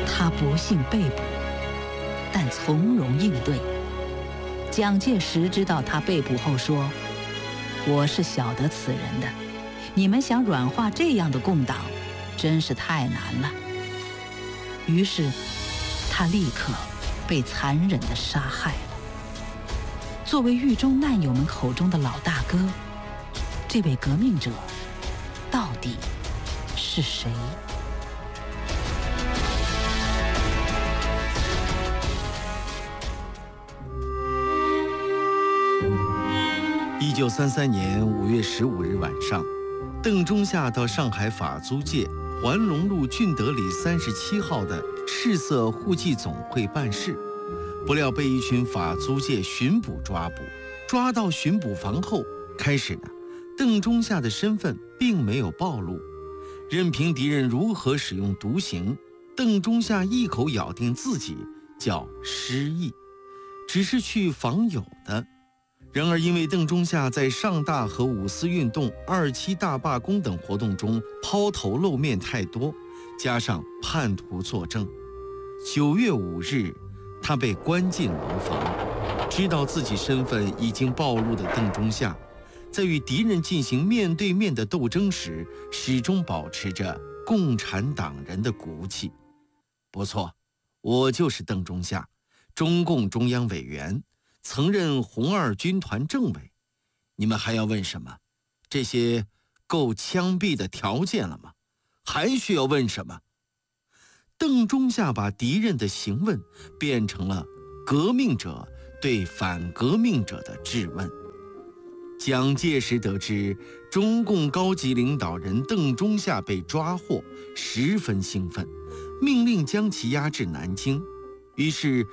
他不幸被捕，但从容应对。蒋介石知道他被捕后说：“我是晓得此人的，你们想软化这样的共党，真是太难了。”于是，他立刻被残忍地杀害了。作为狱中难友们口中的老大哥，这位革命者到底是谁 ？1933年5月15日晚上，邓中夏到上海法租界环龙路俊德里37号的赤色户籍总会办事，不料被一群法租界巡捕抓捕。抓到巡捕房后，开始呢，邓中夏的身份并没有暴露，任凭敌人如何使用毒刑，邓中夏一口咬定自己叫失忆，只是去访友的。然而因为邓中夏在上大和五四运动、27大罢工等活动中抛头露面太多，加上叛徒作证，9月5日他被关进牢房。知道自己身份已经暴露的邓中夏，在与敌人进行面对面的斗争时，始终保持着共产党人的骨气。不错，我就是邓中夏，中共中央委员，曾任红二军团政委。你们还要问什么？这些够枪毙的条件了吗？还需要问什么？邓中夏把敌人的询问变成了革命者对反革命者的质问。蒋介石得知中共高级领导人邓中夏被抓获，十分兴奋，命令将其押至南京。于是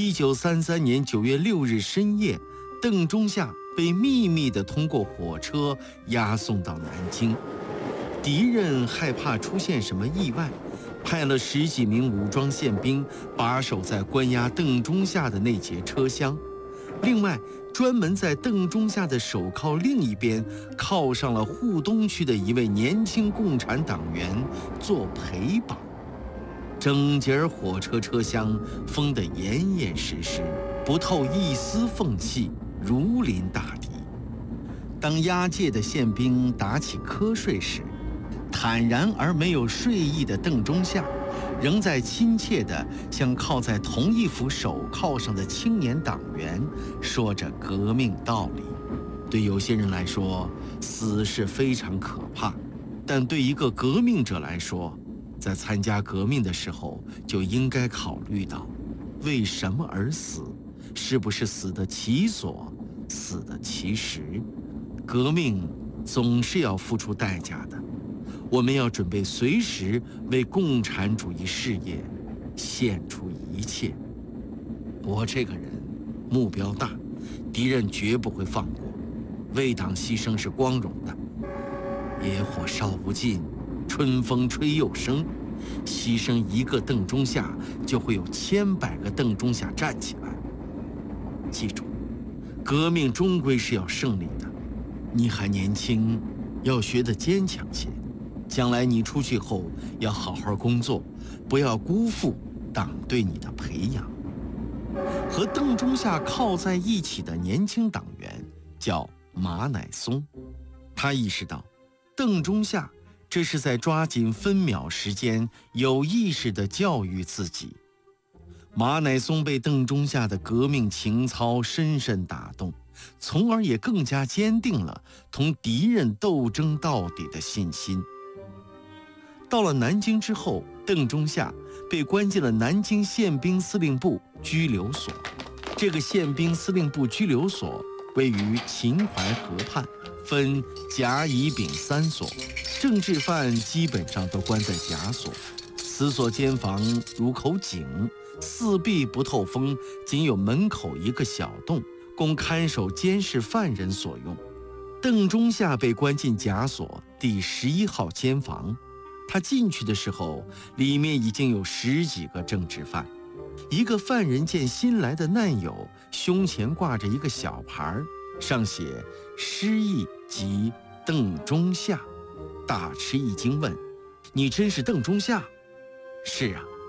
1933年9月6日深夜，邓中夏被秘密地通过火车押送到南京。敌人害怕出现什么意外，派了10几名武装宪兵把守在关押邓中夏的那节车厢，另外专门在邓中夏的手铐另一边铐上了沪东区的一位年轻共产党员做陪绑。整节火车车厢封得严严实实，不透一丝缝隙，如临大敌。当押解的宪兵打起瞌睡时，坦然而没有睡意的邓中夏仍在亲切地向靠在同一副手铐上的青年党员说着革命道理。对有些人来说，死是非常可怕，但对一个革命者来说，在参加革命的时候就应该考虑到为什么而死，是不是死得其所，死得其时。革命总是要付出代价的，我们要准备随时为共产主义事业献出一切。我这个人目标大，敌人绝不会放过，为党牺牲是光荣的。野火烧不尽，春风吹又生，牺牲一个邓中夏，就会有千百个邓中夏站起来。记住，革命终归是要胜利的。你还年轻，要学得坚强些。将来你出去后要好好工作，不要辜负党对你的培养。和邓中夏靠在一起的年轻党员叫马乃松，他意识到邓中夏这是在抓紧分秒时间，有意识地教育自己。马乃松被邓中夏的革命情操深深打动，从而也更加坚定了同敌人斗争到底的信心。到了南京之后，邓中夏被关进了南京宪兵司令部拘留所。这个宪兵司令部拘留所位于秦淮河畔，分甲、乙、丙3所，政治犯基本上都关在甲所。此所监房如口井，四壁不透风，仅有门口一个小洞，供看守监视犯人所用。邓中夏被关进甲所第11号监房，他进去的时候，里面已经有10几个政治犯。一个犯人见新来的难友，胸前挂着一个小牌，上写失忆及邓中夏，大吃一惊，问：“你真是邓中夏？”“是啊。”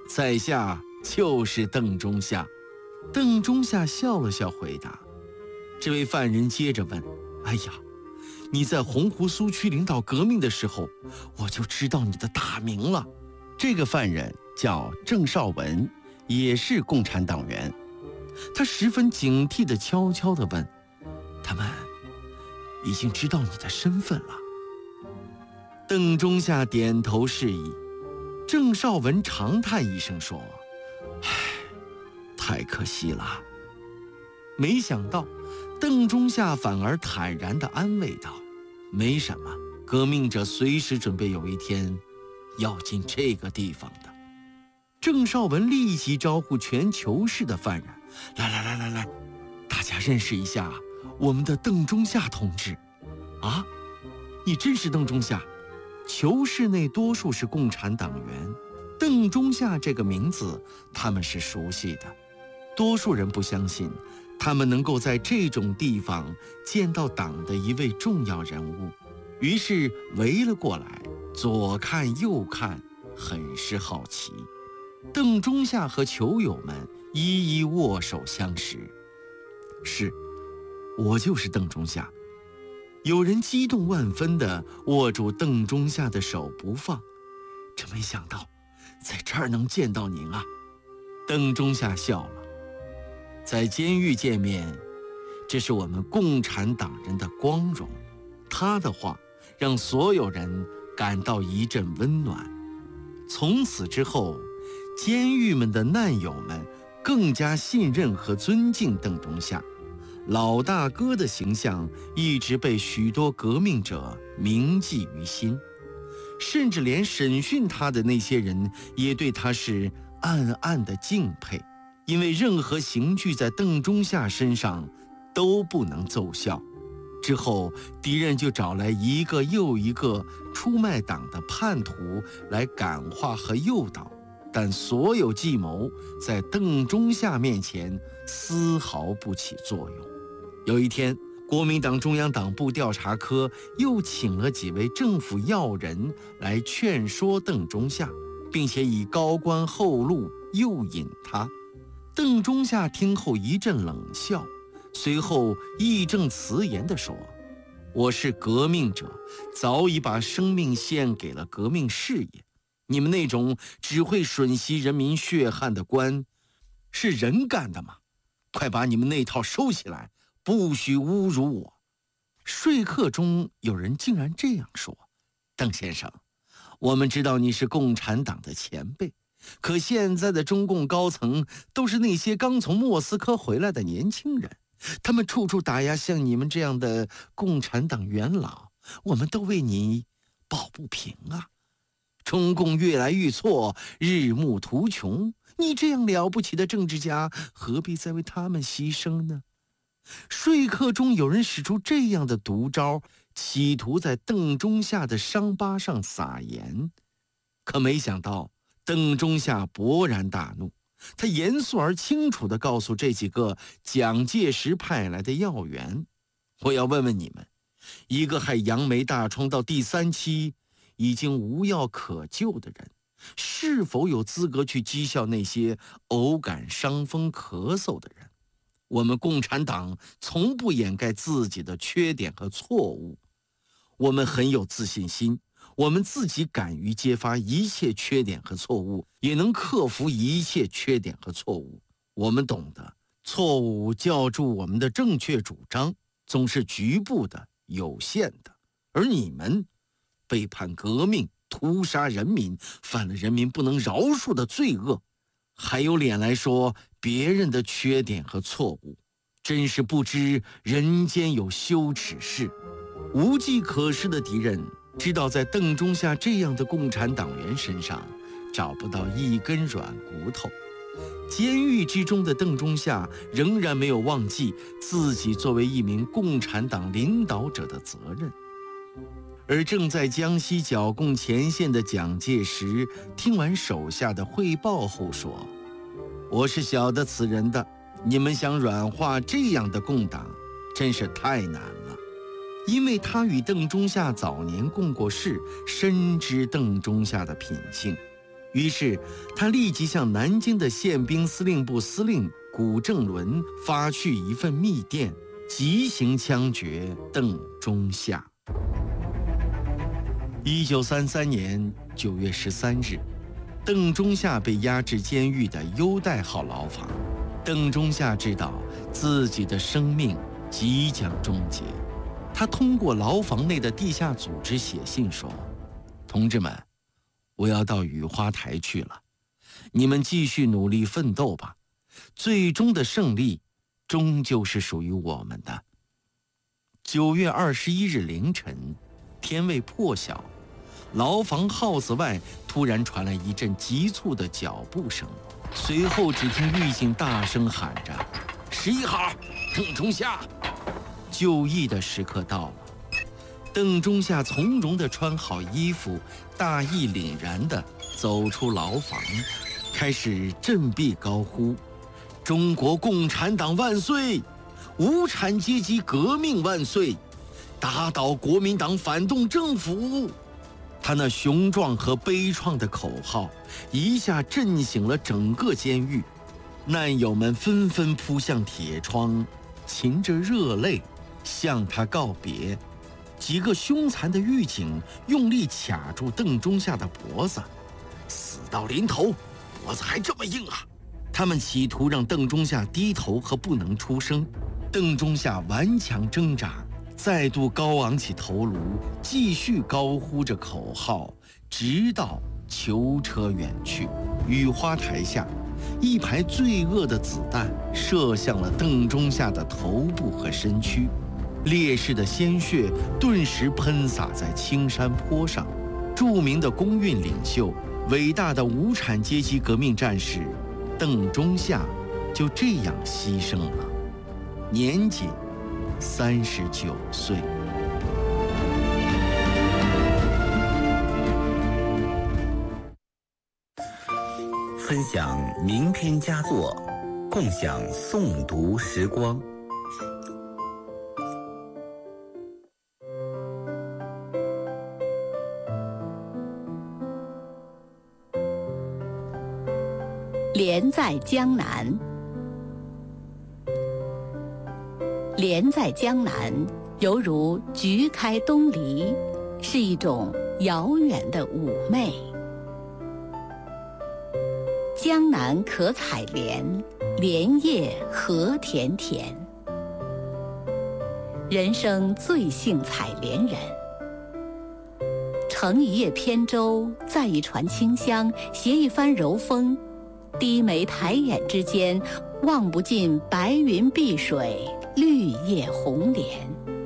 在下就是邓中夏。”邓中夏笑了笑回答。这位犯人接着问：“哎呀，你在洪湖苏区领导革命的时候，我就知道你的大名了。”这个犯人叫郑绍文，也是共产党员。他十分警惕地悄悄地问：“他们已经知道你的身份了？”邓中夏点头示意。郑绍文长叹一声说：“唉，太可惜了。”没想到邓中夏反而坦然地安慰道：“没什么，革命者随时准备有一天要进这个地方的。”郑绍文立即招呼全囚室的犯人：“来，大家认识一下我们的邓中夏同志。”“啊，你真是邓中夏？”囚室内多数是共产党员，邓中夏这个名字他们是熟悉的。多数人不相信他们能够在这种地方见到党的一位重要人物，于是围了过来，左看右看，很是好奇。邓中夏和囚友们一一握手相识。“是，我就是邓中夏。”有人激动万分地握住邓中夏的手不放。“真没想到在这儿能见到您啊！”邓中夏笑了。“在监狱见面，这是我们共产党人的光荣。”他的话让所有人感到一阵温暖。从此之后，监狱们的难友们更加信任和尊敬邓中夏。老大哥的形象一直被许多革命者铭记于心，甚至连审讯他的那些人也对他是暗暗的敬佩，因为任何刑具在邓中夏身上都不能奏效。之后，敌人就找来一个又一个出卖党的叛徒来感化和诱导，但所有计谋在邓中夏面前丝毫不起作用。有一天，国民党中央党部调查科又请了几位政府要人来劝说邓中夏，并且以高官厚禄诱引他。邓中夏听后一阵冷笑，随后义正辞严地说：“我是革命者，早已把生命献给了革命事业。你们那种只会吮吸人民血汗的官，是人干的吗？快把你们那套收起来，不许侮辱我！”说客中有人竟然这样说：“邓先生，我们知道你是共产党的前辈，可现在的中共高层都是那些刚从莫斯科回来的年轻人，他们处处打压像你们这样的共产党元老，我们都为你抱不平啊！中共越来越错，日暮途穷，你这样了不起的政治家，何必再为他们牺牲呢？”说客中有人使出这样的毒招，企图在邓中夏的伤疤上撒盐。可没想到邓中夏勃然大怒，他严肃而清楚地告诉这几个蒋介石派来的要员：“我要问问你们，一个害杨梅大疮到第3期已经无药可救的人，是否有资格去讥笑那些偶感伤风咳嗽的人？我们共产党从不掩盖自己的缺点和错误，我们很有自信心，我们自己敢于揭发一切缺点和错误，也能克服一切缺点和错误。我们懂得错误教助我们的正确主张总是局部的、有限的，而你们背叛革命，屠杀人民，犯了人民不能饶恕的罪恶，还有脸来说别人的缺点和错误，真是不知人间有羞耻事。”无计可施的敌人知道在邓中夏这样的共产党员身上找不到一根软骨头。监狱之中的邓中夏仍然没有忘记自己作为一名共产党领导者的责任。而正在江西剿共前线的蒋介石听完手下的汇报后说：“我是晓得此人的，你们想软化这样的共党，真是太难了。”因为他与邓中夏早年共过事，深知邓中夏的品性。 于是他立即向南京的宪兵司令部司令古正伦发去一份密电，急行枪决邓中夏。1933年9月13日，邓中夏被押至监狱的优待号牢房。邓中夏知道自己的生命即将终结，他通过牢房内的地下组织写信说：“同志们，我要到雨花台去了，你们继续努力奋斗吧，最终的胜利终究是属于我们的。”9月21日凌晨，天未破晓，牢房号子外突然传来一阵急促的脚步声，随后只听狱警大声喊着：“11号，邓中夏！”就义的时刻到了。邓中夏从容地穿好衣服，大义凛然地走出牢房，开始振臂高呼：“中国共产党万岁！无产阶级革命万岁！打倒国民党反动政府！”他那雄壮和悲怆的口号一下震醒了整个监狱，难友们纷纷扑向铁窗，噙着热泪向他告别。几个凶残的狱警用力卡住邓中夏的脖子，死到临头，脖子还这么硬啊！他们企图让邓中夏低头和不能出声。邓中夏顽强挣扎，再度高昂起头颅，继续高呼着口号，直到囚车远去。雨花台下，一排罪恶的子弹射向了邓中夏的头部和身躯，烈士的鲜血顿时喷洒在青山坡上。著名的工运领袖、伟大的无产阶级革命战士邓中夏就这样牺牲了，年仅39岁。 分享名篇佳作，共享诵读时光。 莲在江南。莲在江南，犹如菊开东篱，是一种遥远的妩媚。江南可采莲，莲叶何田田。人生最幸采莲人。乘一叶扁舟，载一船清香，携一番柔风，低眉抬眼之间，望不尽白云碧水，绿叶红莲。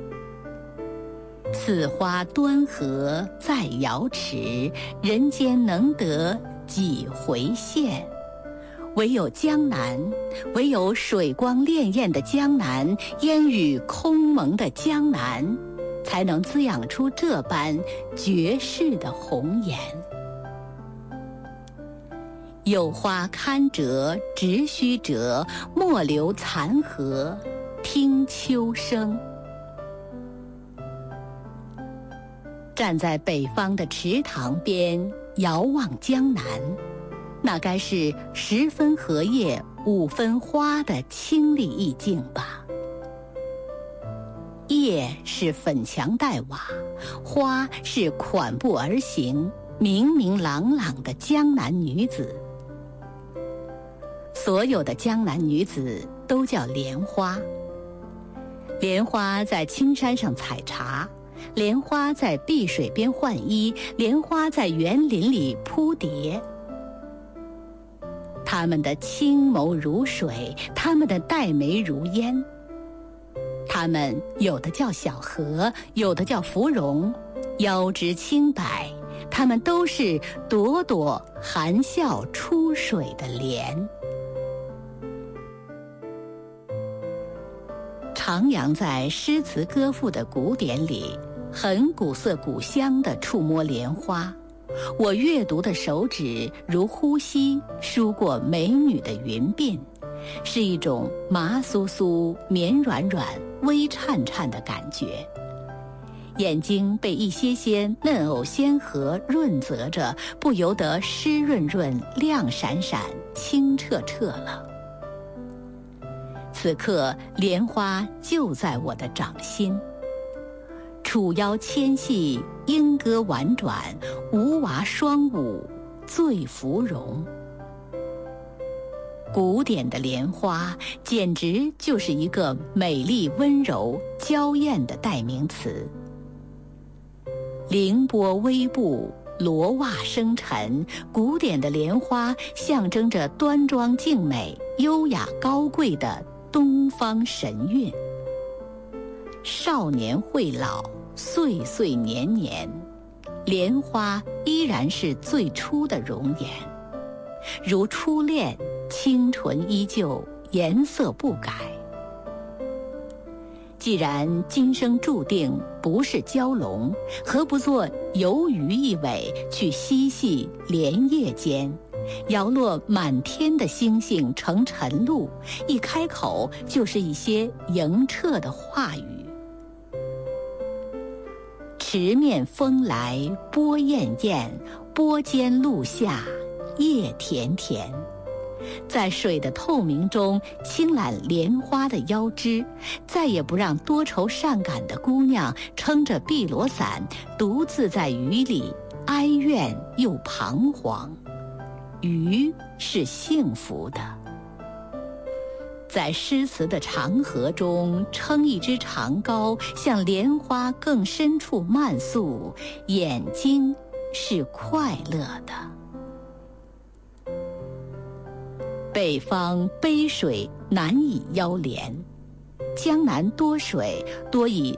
此花端合在瑶池，人间能得几回见？唯有江南，唯有水光潋滟的江南，烟雨空蒙的江南，才能滋养出这般绝世的红颜。有花堪折直须折，莫留残荷听秋声。站在北方的池塘边，遥望江南，那该是10分荷叶5分花的清丽意境吧。叶是粉墙黛瓦，花是款步而行，明明朗朗的江南女子。所有的江南女子都叫莲花。莲花在青山上采茶，莲花在碧水边换衣，莲花在园林里铺蝶。她们的青眸如水，她们的黛眉如烟。她们有的叫小荷，有的叫芙蓉，腰肢轻摆，她们都是朵朵含笑出水的莲。徜徉在诗词歌赋的古典里，很古色古香地触摸莲花，我阅读的手指如呼吸梳过美女的云鬓，是一种麻酥酥、绵软软、微颤颤的感觉。 眼睛被一些些嫩藕鲜荷润泽着，不由得湿润润、亮闪闪、清澈澈了。此刻莲花就在我的掌心，楚腰纤细，莺歌婉转，吴娃双舞，醉芙蓉。古典的莲花简直就是一个美丽温柔娇艳的代名词。凌波微步，罗袜生尘，古典的莲花象征着端庄静美、优雅高贵的东方神韵。少年会老，岁岁年年，莲花依然是最初的容颜，如初恋，清纯依旧，颜色不改。既然今生注定不是蛟龙，何不做游鱼一尾，去嬉戏莲叶间，摇落满天的星星成晨露，一开口就是一些莹澈的话语。池面风来波艳艳，波间露下叶甜甜。在水的透明中轻揽莲花的腰肢，再也不让多愁善感的姑娘撑着碧螺伞，独自在雨里哀怨又彷徨。鱼是幸福的。在诗词的长河中撑一支长篙，向莲花更深处漫溯，眼睛是快乐的。北方杯水难以邀莲，江南多水多以